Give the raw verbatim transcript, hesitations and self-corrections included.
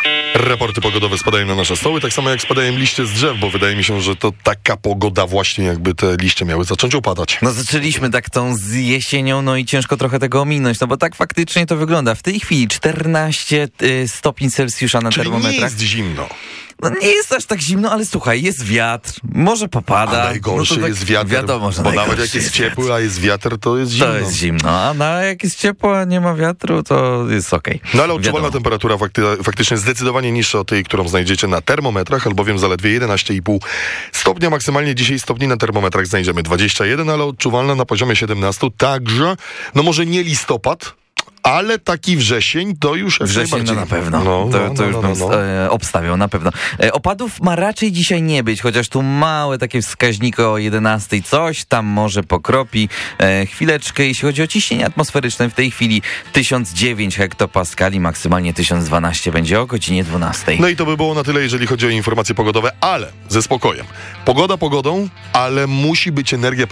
Raporty pogodowe spadają na nasze stoły, tak samo jak spadają liście z drzew, bo wydaje mi się, że to taka pogoda właśnie, jakby te liście miały zacząć opadać. No zaczęliśmy tak tą z jesienią, no i ciężko trochę tego ominąć, no bo tak faktycznie to wygląda. W tej chwili czternaście y, stopni Celsjusza na Czyli termometrach. nie jest zimno. No nie jest aż tak zimno, ale słuchaj, jest wiatr, może popada. A najgorszy no to tak jest wiatr, wiadomo, że bo nawet najgorszy jak jest jest ciepły, wiatr. a jest wiatr, to jest zimno. To jest zimno, a na, jak jest ciepło, a nie ma wiatru, to jest okej. No ale odczuwalna Wiadomo. temperatura fakty- faktycznie zdecydowanie niższa od tej, którą znajdziecie na termometrach, albowiem zaledwie jedenaście i pół stopnia, maksymalnie dzisiaj stopni na termometrach znajdziemy dwadzieścia jeden, ale odczuwalna na poziomie siedemnaście, także, no może nie listopad, ale taki wrzesień to już jak Wrzesień no najbardziej. na pewno. No, to no, to no, już no, bym no, no. E, obstawiał, na pewno. E, opadów ma raczej dzisiaj nie być, chociaż tu małe takie wskaźniki o jedenastej coś tam może pokropi. E, chwileczkę, jeśli chodzi o ciśnienie atmosferyczne, w tej chwili tysiąc dziewięć hektopaskali, maksymalnie tysiąc dwanaście będzie o godzinie dwunastej. No i to by było na tyle, jeżeli chodzi o informacje pogodowe, ale ze spokojem. Pogoda pogodą, ale musi być energia